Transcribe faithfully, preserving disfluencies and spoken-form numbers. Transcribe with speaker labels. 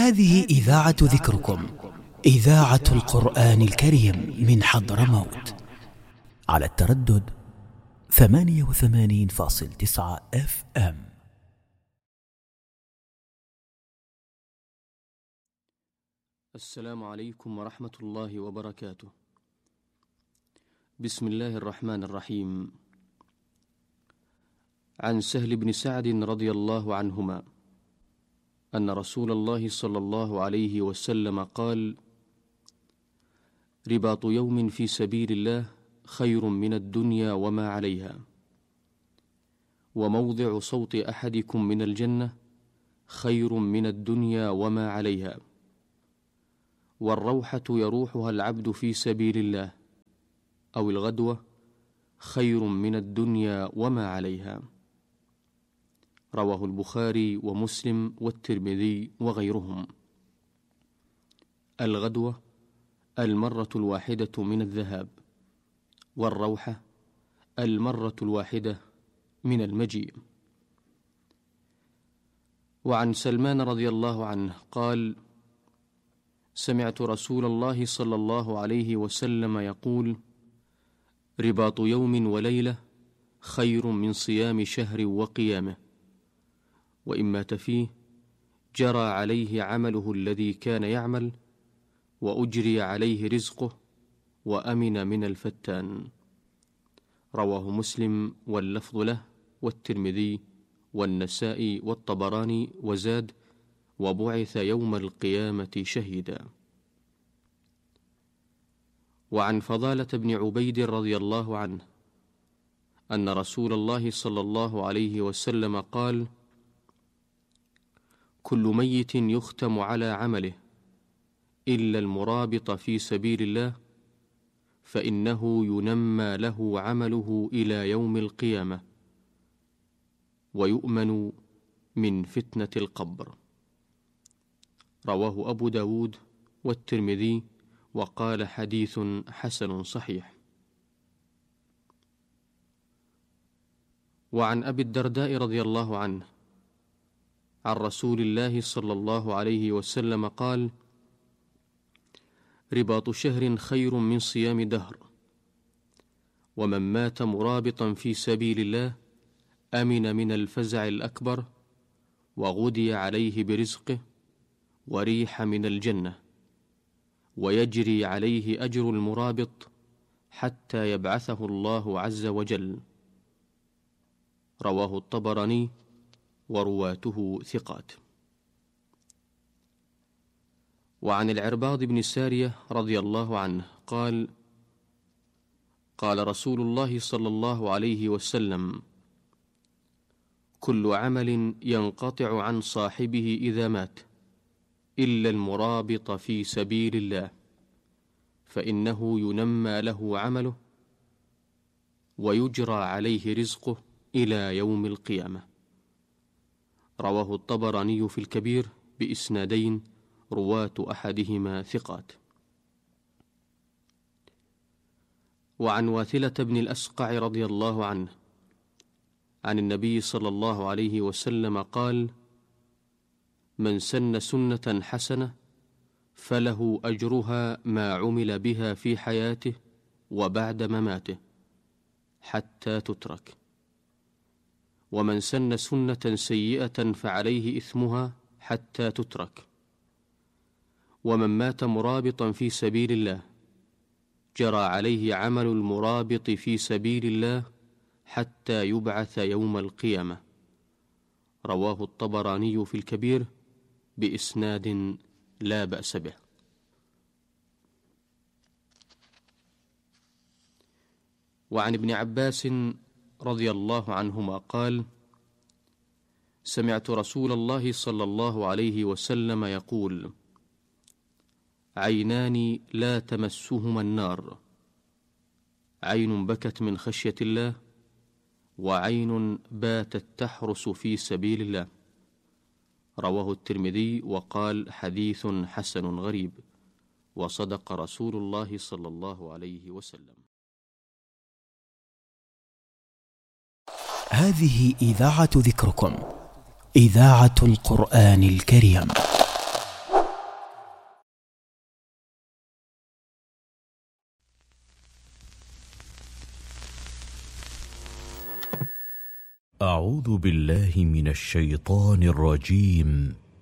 Speaker 1: هذه إذاعة ذكركم، إذاعة القرآن الكريم من حضرموت، على التردد ثمانية وثمانين فاصل تسعة اف ام.
Speaker 2: السلام عليكم ورحمة الله وبركاته. بسم الله الرحمن الرحيم. عن سهل بن سعد رضي الله عنهما أن رسول الله صلى الله عليه وسلم قال: رباط يوم في سبيل الله خير من الدنيا وما عليها، وموضع صوت أحدكم من الجنة خير من الدنيا وما عليها، والروحة يروحها العبد في سبيل الله أو الغدوة خير من الدنيا وما عليها. رواه البخاري ومسلم والترمذي وغيرهم. الغدوة المرة الواحدة من الذهاب، والروحة المرة الواحدة من المجيء. وعن سلمان رضي الله عنه قال: سمعت رسول الله صلى الله عليه وسلم يقول: رباط يوم وليلة خير من صيام شهر وقيامه، وإن مات فيه جرى عليه عمله الذي كان يعمل، وأجري عليه رزقه، وأمن من الفتان. رواه مسلم واللفظ له، والترمذي والنسائي والطبراني، وزاد: وبعث يوم القيامة شهيدا. وعن فضالة بن عبيد رضي الله عنه أن رسول الله صلى الله عليه وسلم قال: كل ميت يختم على عمله إلا المرابط في سبيل الله، فإنه ينمى له عمله إلى يوم القيامة، ويؤمن من فتنة القبر. رواه أبو داود والترمذي، وقال: حديث حسن صحيح. وعن أبي الدرداء رضي الله عنه عن رسول الله صلى الله عليه وسلم قال: رباط شهر خير من صيام دهر، ومن مات مرابطا في سبيل الله أمن من الفزع الأكبر، وغدي عليه برزقه، وريح من الجنة، ويجري عليه أجر المرابط حتى يبعثه الله عز وجل. رواه الطبراني، ورواته ثقات. وعن العرباض بن سارية رضي الله عنه قال: قال رسول الله صلى الله عليه وسلم: كل عمل ينقطع عن صاحبه إذا مات إلا المرابط في سبيل الله، فإنه ينمى له عمله، ويجرى عليه رزقه إلى يوم القيامة. رواه الطبراني في الكبير بإسنادين، رواة أحدهما ثقات. وعن واثلة بن الأسقع رضي الله عنه عن النبي صلى الله عليه وسلم قال: من سن سنة حسنة فله أجرها ما عمل بها في حياته وبعد مماته حتى تترك، ومن سن سنة سيئة فعليه إثمها حتى تترك، ومن مات مرابطا في سبيل الله جرى عليه عمل المرابط في سبيل الله حتى يبعث يوم القيامة. رواه الطبراني في الكبير بإسناد لا بأس به. وعن ابن عباس رضي الله عنهما قال: سمعت رسول الله صلى الله عليه وسلم يقول: عينان لا تمسهما النار، عين بكت من خشية الله، وعين باتت تحرس في سبيل الله. رواه الترمذي، وقال: حديث حسن غريب، وصدق رسول الله صلى الله عليه وسلم.
Speaker 1: هذه إذاعة ذكركم، إذاعة القرآن الكريم.
Speaker 3: أعوذ بالله من الشيطان الرجيم.